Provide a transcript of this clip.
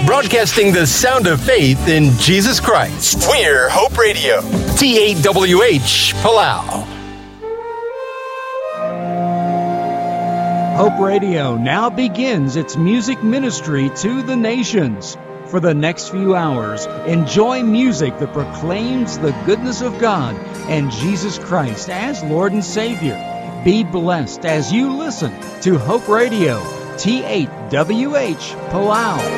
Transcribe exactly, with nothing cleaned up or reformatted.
broadcasting the sound of faith in Jesus Christ. We're Hope Radio, T A W H, Palau. Hope Radio now begins its music ministry to the nations. For the next few hours, enjoy music that proclaims the goodness of God and Jesus Christ as Lord and Savior. Be blessed as you listen to Hope Radio, T eight W H, Palau.